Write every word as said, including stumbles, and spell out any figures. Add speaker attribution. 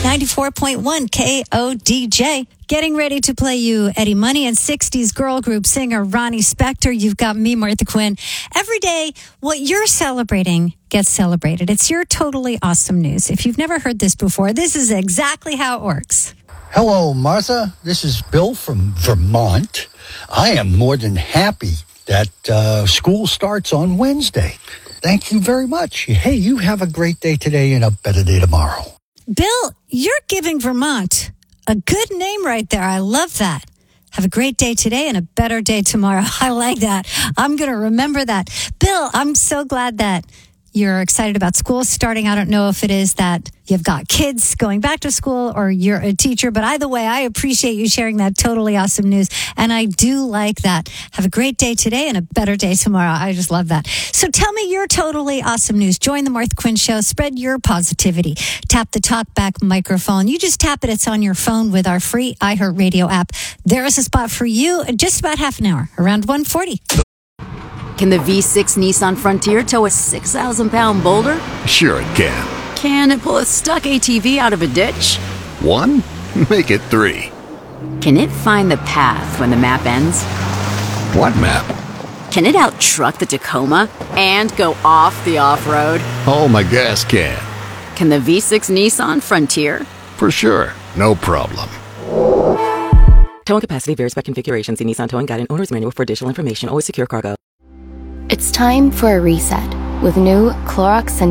Speaker 1: ninety-four point one K O D J. Getting ready to play you Eddie Money and sixties girl group singer Ronnie Spector. You've got me, Martha Quinn. Every day, what you're celebrating gets celebrated. It's your totally awesome news. If you've never heard this before, this is exactly how it works.
Speaker 2: Hello, Martha. This is Bill from Vermont. I am more than happy that uh, school starts on Wednesday. Thank you very much. Hey, you have a great day today and a better day tomorrow.
Speaker 1: Bill, you're giving Vermont a good name right there. I love that. Have a great day today and a better day tomorrow. I like that. I'm going to remember that. Bill, I'm so glad that you're excited about school starting. I don't know if it is that you've got kids going back to school or you're a teacher, but either way, I appreciate you sharing that totally awesome news. And I do like that. Have a great day today and a better day tomorrow. I just love that. So tell me your totally awesome news. Join the Martha Quinn Show. Spread your positivity. Tap the talkback microphone. You just tap it. It's on your phone with our free iHeartRadio app. There is a spot for you in just about half an hour, around one forty.
Speaker 3: Can the V six Nissan Frontier tow a six thousand pound boulder?
Speaker 4: Sure it can.
Speaker 3: Can it pull a stuck A T V out of a ditch?
Speaker 4: One? Make it three.
Speaker 3: Can it find the path when the map ends?
Speaker 4: What map?
Speaker 3: Can it out-truck the Tacoma and go off the off-road?
Speaker 4: Oh, my gas can.
Speaker 3: Can the V six Nissan Frontier?
Speaker 4: For sure. No problem.
Speaker 5: Towing capacity varies by configuration. See Nissan Towing Guide and Owner's Manual for additional information. Always secure cargo.
Speaker 6: It's time for a reset with new Clorox and